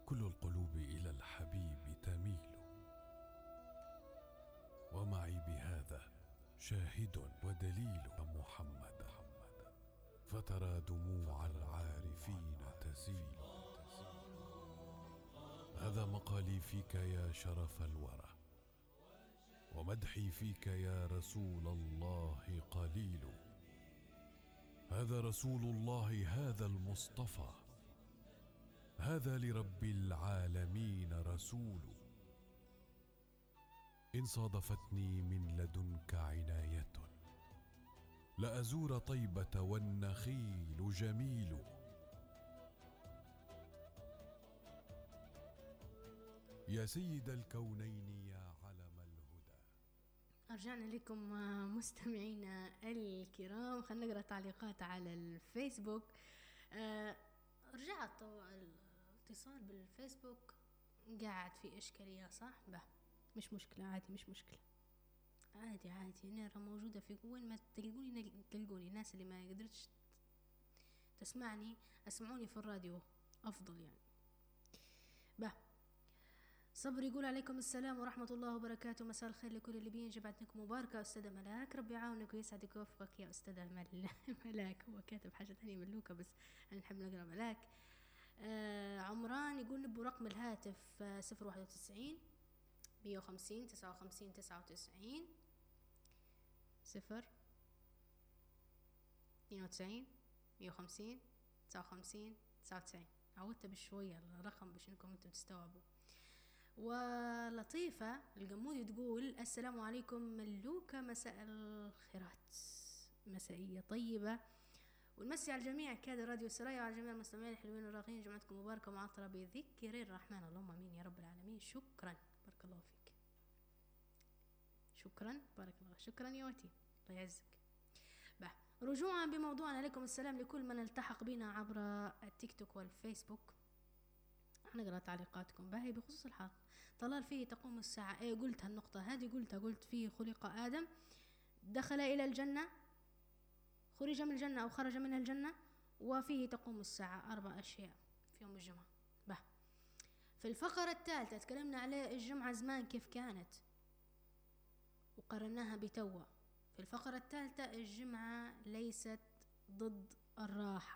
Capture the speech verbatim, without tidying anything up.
كل القلوب إلى الحبيب تميل، ومعي بهذا شاهد ودليل محمد، فترى دموع العارفين تسيل. هذا مقالي فيك يا شرف الورى، ومدحي فيك يا رسول الله قليل. هذا رسول الله، هذا المصطفى، هذا لرب العالمين رسول. إن صادفتني من لدنك عناية لأزور طيبة والنخيل جميل. يا سيد الكونين يا علم الهدى. رجعنا لكم مستمعينا الكرام، خلينا نقرأ تعليقات على الفيسبوك. آه رجعت الاتصال بالفيسبوك قاعد في إشكالية، صح؟ به مش مشكلة، عادي، مش مشكلة، عادي عادي. أنا موجودة في وين ما تلقوني تلقوني. الناس اللي ما قدرتش تسمعني اسمعوني في الراديو أفضل يعني. به صبر يقول عليكم السلام ورحمة الله وبركاته، مساء الخير لكل اللي بينجب عندكم مباركة. أستاذة ملاك ربي يعاونك ويسعدك ويوفقك يا أستاذة ملاك. هو كاتب حاجة تانية ملوكة بس أنا نحب نقرأ ملاك. آه عمران يقول نبو رقم الهاتف آه صفر واحد وتسعين مية وخمسين تسعة وخمسين تسعة وتسعين صفر اثنين وتسعين مية وخمسين تسعة وخمسين تسعة وتسعين. عودت بشوية الرقم باش انكم انتم تستوعبوا. ولطيفة القمودي تقول السلام عليكم ملوكة، مساء الخيرات، مسائية طيبة، والمسي على الجميع كاد راديو سرايا وعلى جميع المستمعين الحلوين الراقين. جمعتكم مباركة ومعطرة بذكر الرحمن، اللهم امين يا رب العالمين. شكرا، بارك الله فيك، شكرا، بارك الله، شكرا يا وتي، الله يعزك. رجوعا بموضوعنا، عليكم السلام لكل من التحق بنا عبر التيك توك والفيسبوك. نقرأ تعليقاتكم. باهي بخصوص الحلقة، طلال فيه تقوم الساعة، ايه قلت هالنقطة هذه، قلتها قلت فيه خلق آدم، دخل إلى الجنة، خرج من الجنة أو خرج من الجنة، وفيه تقوم الساعة، أربع أشياء في يوم الجمعة. به في الفقرة الثالثة تكلمنا عليه الجمعة زمان كيف كانت وقرناها بتوة. في الفقرة الثالثة الجمعة ليست ضد الراحة،